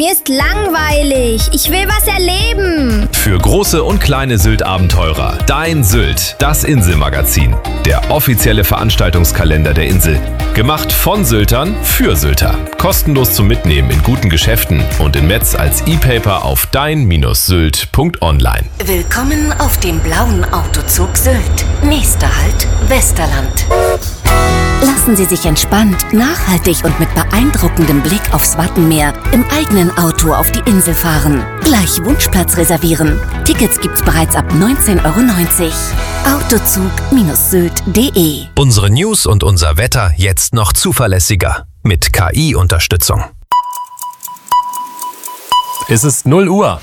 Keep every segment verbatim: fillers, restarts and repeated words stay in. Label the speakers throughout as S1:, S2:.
S1: Mir ist langweilig. Ich will was erleben.
S2: Für große und kleine Sylt-Abenteurer. Dein Sylt, das Inselmagazin. Der offizielle Veranstaltungskalender der Insel. Gemacht von Syltern für Sylter. Kostenlos zum Mitnehmen in guten Geschäften und im Netz als E-Paper auf dein Sylt punkt online.
S3: Willkommen auf dem blauen Autozug Sylt. Nächster Halt, Westerland. Lassen Sie sich entspannt, nachhaltig und mit beeindruckendem Blick aufs Wattenmeer im eigenen Auto auf die Insel fahren. Gleich Wunschplatz reservieren. Tickets gibt's bereits ab neunzehn Euro neunzig. Autozug Sylt punkt de.
S2: Unsere News und unser Wetter jetzt noch zuverlässiger. Mit K I-Unterstützung.
S4: Es ist null Uhr.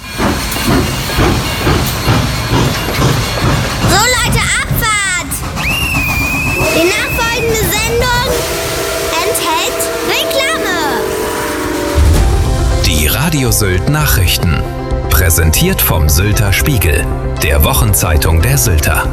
S1: So Leute, Abfahrt! Die nachfolgende Sendung enthält Reklame.
S2: Die Radio Sylt Nachrichten. Präsentiert vom Sylter Spiegel, der Wochenzeitung der Sylter.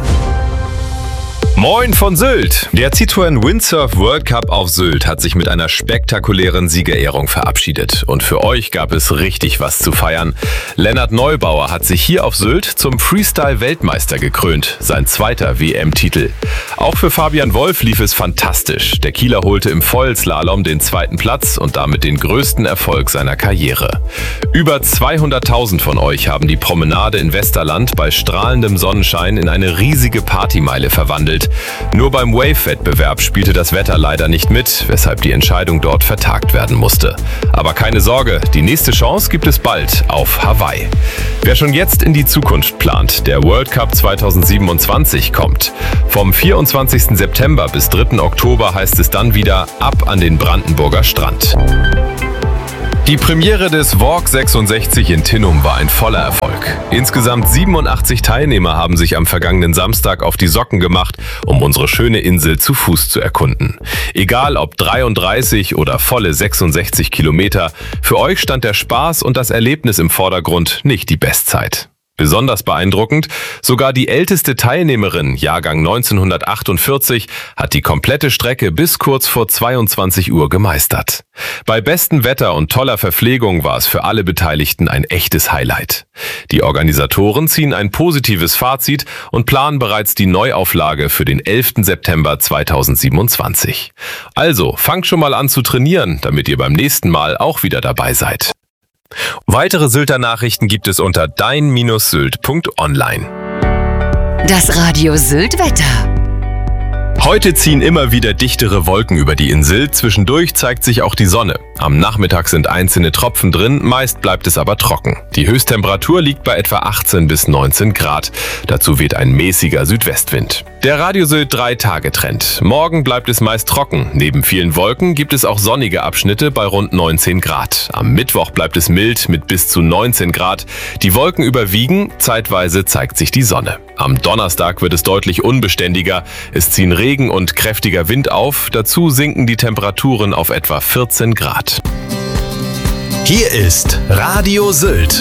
S2: Moin von Sylt! Der Citroën Windsurf World Cup auf Sylt hat sich mit einer spektakulären Siegerehrung verabschiedet. Und für euch gab es richtig was zu feiern. Lennart Neubauer hat sich hier auf Sylt zum Freestyle-Weltmeister gekrönt, sein zweiter W M-Titel. Auch für Fabian Wolf lief es fantastisch. Der Kieler holte im Vollslalom den zweiten Platz und damit den größten Erfolg seiner Karriere. Über zweihunderttausend von euch haben die Promenade in Westerland bei strahlendem Sonnenschein in eine riesige Partymeile verwandelt. Nur beim Wave-Wettbewerb spielte das Wetter leider nicht mit, weshalb die Entscheidung dort vertagt werden musste. Aber keine Sorge, die nächste Chance gibt es bald auf Hawaii. Wer schon jetzt in die Zukunft plant, der World Cup zweitausendsiebenundzwanzig kommt. Vom vierundzwanzigsten September bis dritten Oktober heißt es dann wieder ab an den Brandenburger Strand. Die Premiere des V O G sechsundsechzig in Tinnum war ein voller Erfolg. Insgesamt siebenundachtzig Teilnehmer haben sich am vergangenen Samstag auf die Socken gemacht, um unsere schöne Insel zu Fuß zu erkunden. Egal ob dreiunddreißig oder volle sechsundsechzig Kilometer, für euch stand der Spaß und das Erlebnis im Vordergrund, nicht die Bestzeit. Besonders beeindruckend, sogar die älteste Teilnehmerin, Jahrgang neunzehnhundertachtundvierzig, hat die komplette Strecke bis kurz vor zweiundzwanzig Uhr gemeistert. Bei bestem Wetter und toller Verpflegung war es für alle Beteiligten ein echtes Highlight. Die Organisatoren ziehen ein positives Fazit und planen bereits die Neuauflage für den elften September zweitausendsiebenundzwanzig. Also, fangt schon mal an zu trainieren, damit ihr beim nächsten Mal auch wieder dabei seid. Weitere Sylter Nachrichten gibt es unter dein Sylt punkt online.
S3: Das Radio Sylt Wetter.
S2: Heute ziehen immer wieder dichtere Wolken über die Insel, zwischendurch zeigt sich auch die Sonne. Am Nachmittag sind einzelne Tropfen drin, meist bleibt es aber trocken. Die Höchsttemperatur liegt bei etwa achtzehn bis neunzehn Grad. Dazu weht ein mäßiger Südwestwind. Der Radio Sylt drei Tage Trend. Morgen bleibt es meist trocken. Neben vielen Wolken gibt es auch sonnige Abschnitte bei rund neunzehn Grad. Am Mittwoch bleibt es mild mit bis zu neunzehn Grad. Die Wolken überwiegen, zeitweise zeigt sich die Sonne. Am Donnerstag wird es deutlich unbeständiger. Es ziehen Regen und kräftiger Wind auf. Dazu sinken die Temperaturen auf etwa vierzehn Grad.
S5: Hier ist Radio Sylt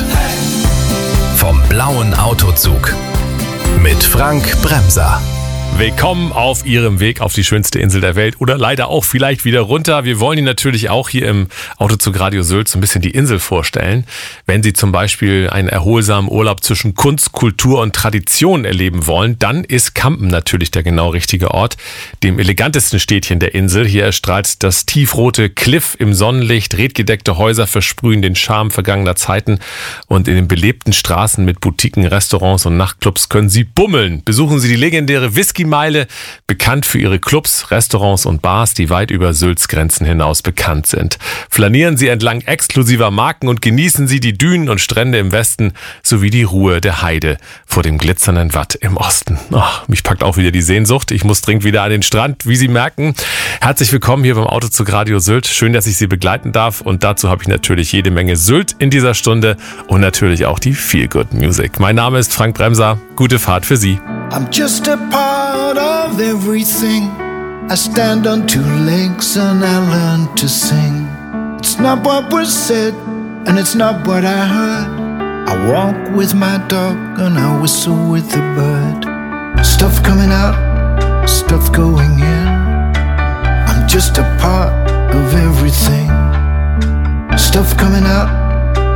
S5: vom blauen Autozug mit Frank Bremser.
S4: Willkommen auf Ihrem Weg auf die schönste Insel der Welt oder leider auch vielleicht wieder runter. Wir wollen Ihnen natürlich auch hier im Autozug Radio Sylt so ein bisschen die Insel vorstellen. Wenn Sie zum Beispiel einen erholsamen Urlaub zwischen Kunst, Kultur und Tradition erleben wollen, dann ist Kampen natürlich der genau richtige Ort. Dem elegantesten Städtchen der Insel. Hier erstrahlt das tiefrote Kliff im Sonnenlicht. Redgedeckte Häuser versprühen den Charme vergangener Zeiten. Und in den belebten Straßen mit Boutiquen, Restaurants und Nachtclubs können Sie bummeln. Besuchen Sie die legendäre Whisky Meile, bekannt für ihre Clubs, Restaurants und Bars, die weit über Sylts Grenzen hinaus bekannt sind. Flanieren Sie entlang exklusiver Marken und genießen Sie die Dünen und Strände im Westen sowie die Ruhe der Heide vor dem glitzernden Watt im Osten. Ach, mich packt auch wieder die Sehnsucht. Ich muss dringend wieder an den Strand, wie Sie merken. Herzlich willkommen hier beim Autozug Radio Sylt. Schön, dass ich Sie begleiten darf und dazu habe ich natürlich jede Menge Sylt in dieser Stunde und natürlich auch die Feel Good Music. Mein Name ist Frank Bremser. Gute Fahrt für Sie.
S6: I'm just a part of everything. I stand on two legs and I learn to sing. It's not what was said and it's not what I heard. I walk with my dog and I whistle with the bird. Stuff coming out, stuff going in. I'm just a part of everything. Stuff coming out,